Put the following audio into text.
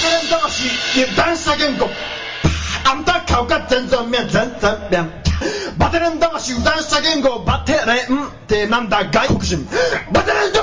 바다는 덩어시 유단사경고 안타까우가 전전면 전전면 바다는 덩어시 유단사경고 바테레 대난다 가이국심 바다는